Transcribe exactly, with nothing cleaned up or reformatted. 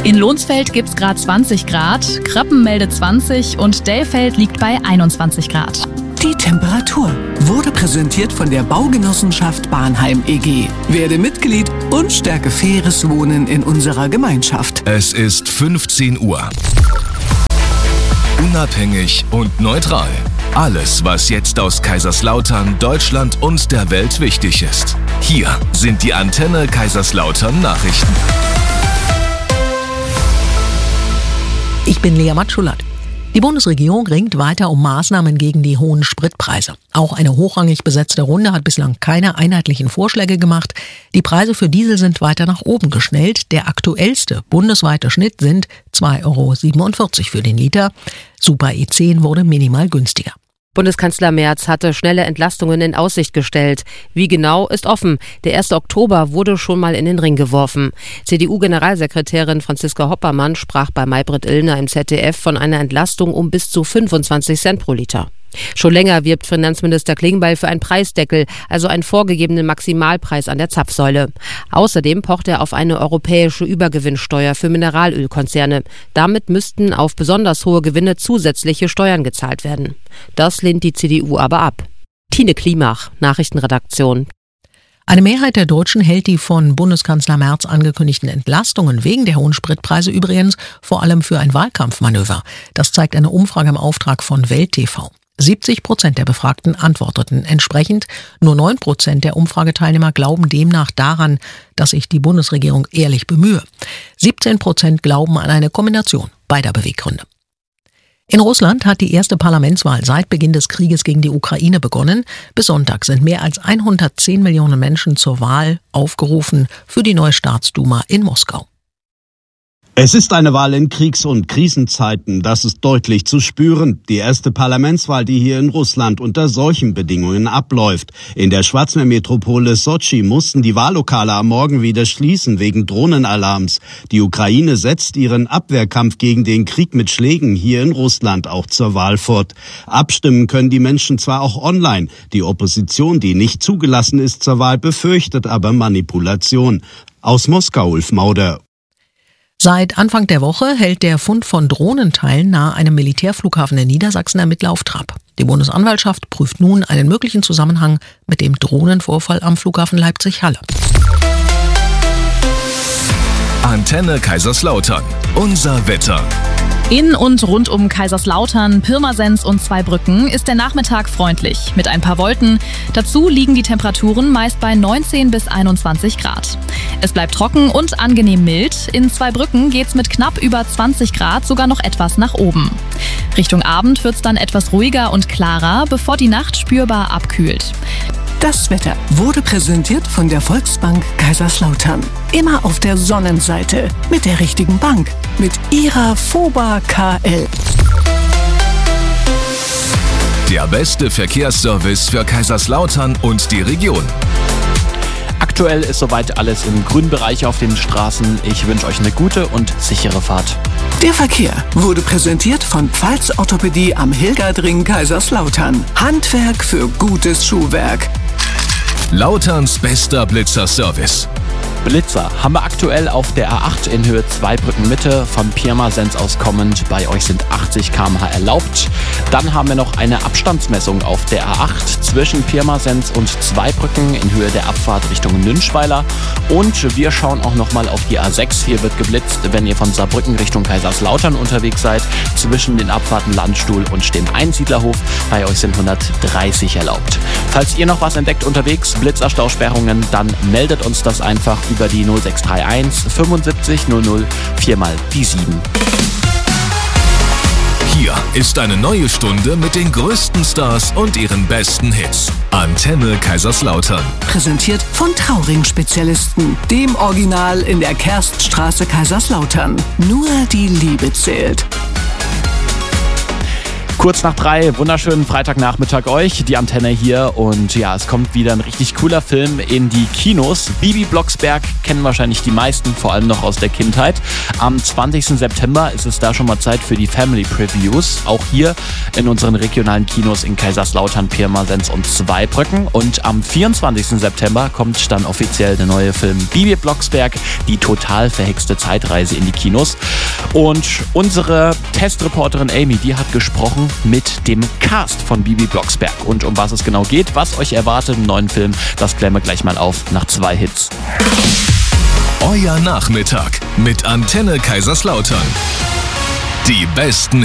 In Lohnsfeld gibt's gerade zwanzig Grad, Kröppen meldet zwanzig und Dellfeld liegt bei einundzwanzig Grad. Die Temperatur wurde präsentiert von der Baugenossenschaft Bahnheim E G. Werde Mitglied und stärke faires Wohnen in unserer Gemeinschaft. Es ist fünfzehn Uhr. Unabhängig und neutral. Alles, was jetzt aus Kaiserslautern, Deutschland und der Welt wichtig ist. Hier sind die Antenne Kaiserslautern Nachrichten. Ich bin Lea Matschulat. Die Bundesregierung ringt weiter um Maßnahmen gegen die hohen Spritpreise. Auch eine hochrangig besetzte Runde hat bislang keine einheitlichen Vorschläge gemacht. Die Preise für Diesel sind weiter nach oben geschnellt. Der aktuellste bundesweite Schnitt sind zwei Euro siebenundvierzig für den Liter. Super E zehn wurde minimal günstiger. Bundeskanzler Merz hatte schnelle Entlastungen in Aussicht gestellt. Wie genau, ist offen. Der erste Oktober wurde schon mal in den Ring geworfen. C D U-Generalsekretärin Franziska Hoppermann sprach bei Maybrit Illner im Z D F von einer Entlastung um bis zu fünfundzwanzig Cent pro Liter. Schon länger wirbt Finanzminister Klingbeil für einen Preisdeckel, also einen vorgegebenen Maximalpreis an der Zapfsäule. Außerdem pocht er auf eine europäische Übergewinnsteuer für Mineralölkonzerne. Damit müssten auf besonders hohe Gewinne zusätzliche Steuern gezahlt werden. Das lehnt die C D U aber ab. Tine Klimach, Nachrichtenredaktion. Eine Mehrheit der Deutschen hält die von Bundeskanzler Merz angekündigten Entlastungen wegen der hohen Spritpreise übrigens vor allem für ein Wahlkampfmanöver. Das zeigt eine Umfrage im Auftrag von Welt T V. siebzig Prozent der Befragten antworteten entsprechend. Nur neun Prozent der Umfrageteilnehmer glauben demnach daran, dass sich die Bundesregierung ehrlich bemühe. siebzehn Prozent glauben an eine Kombination beider Beweggründe. In Russland hat die erste Parlamentswahl seit Beginn des Krieges gegen die Ukraine begonnen. Bis Sonntag sind mehr als hundertzehn Millionen Menschen zur Wahl aufgerufen für die neue Staatsduma in Moskau. Es ist eine Wahl in Kriegs- und Krisenzeiten, das ist deutlich zu spüren. Die erste Parlamentswahl, die hier in Russland unter solchen Bedingungen abläuft. In der Schwarzmeermetropole Sotschi mussten die Wahllokale am Morgen wieder schließen wegen Drohnenalarms. Die Ukraine setzt ihren Abwehrkampf gegen den Krieg mit Schlägen hier in Russland auch zur Wahl fort. Abstimmen können die Menschen zwar auch online. Die Opposition, die nicht zugelassen ist zur Wahl, befürchtet aber Manipulation. Aus Moskau, Ulf Mauder. Seit Anfang der Woche hält der Fund von Drohnenteilen nahe einem Militärflughafen in Niedersachsen Ermittler auf Trab. Die Bundesanwaltschaft prüft nun einen möglichen Zusammenhang mit dem Drohnenvorfall am Flughafen Leipzig-Halle. Antenne Kaiserslautern. Unser Wetter. In und rund um Kaiserslautern, Pirmasens und Zweibrücken ist der Nachmittag freundlich mit ein paar Wolken. Dazu liegen die Temperaturen meist bei neunzehn bis einundzwanzig Grad. Es bleibt trocken und angenehm mild. In Zweibrücken geht's mit knapp über zwanzig Grad sogar noch etwas nach oben. Richtung Abend wird's dann etwas ruhiger und klarer, bevor die Nacht spürbar abkühlt. Das Wetter wurde präsentiert von der Volksbank Kaiserslautern. Immer auf der Sonnenseite mit der richtigen Bank. Mit ihrer FOBA K L. Der beste Verkehrsservice für Kaiserslautern und die Region. Aktuell ist soweit alles im grünen Bereich auf den Straßen. Ich wünsche euch eine gute und sichere Fahrt. Der Verkehr wurde präsentiert von Pfalz Orthopädie am Hilgerdring Kaiserslautern. Handwerk für gutes Schuhwerk. Lauterns bester Blitzer-Service. Blitzer haben wir aktuell auf der A acht in Höhe Zweibrücken Mitte von Pirmasens aus kommend. Bei euch sind achtzig Kilometer pro Stunde erlaubt. Dann haben wir noch eine Abstandsmessung auf der A acht zwischen Pirmasens und Zweibrücken in Höhe der Abfahrt Richtung Nünschweiler. Und wir schauen auch nochmal auf die A sechs. Hier wird geblitzt, wenn ihr von Saarbrücken Richtung Kaiserslautern unterwegs seid. Zwischen den Abfahrten Landstuhl und dem Einsiedlerhof. Bei euch sind hundertdreißig erlaubt. Falls ihr noch was entdeckt unterwegs, Blitzerstausperrungen, dann meldet uns das einfach über die null sechs drei eins fünfundsiebzig null null vier mal die sieben. Hier ist eine neue Stunde mit den größten Stars und ihren besten Hits. Antenne Kaiserslautern. Präsentiert von Trauring-Spezialisten, dem Original in der Kerststraße Kaiserslautern. Nur die Liebe zählt. Kurz nach drei, wunderschönen Freitagnachmittag euch, die Antenne hier und ja, es kommt wieder ein richtig cooler Film in die Kinos. Bibi Blocksberg kennen wahrscheinlich die meisten, vor allem noch aus der Kindheit. Am zwanzigsten September ist es da schon mal Zeit für die Family Previews, auch hier in unseren regionalen Kinos in Kaiserslautern, Pirmasens und Zweibrücken. Und am vierundzwanzigsten September kommt dann offiziell der neue Film Bibi Blocksberg, die total verhexte Zeitreise in die Kinos. Und unsere Testreporterin Amy, die hat gesprochen mit dem Cast von Bibi Blocksberg. Und um was es genau geht, was euch erwartet im neuen Film, das klären wir gleich mal auf nach zwei Hits. Euer Nachmittag mit Antenne Kaiserslautern. Die besten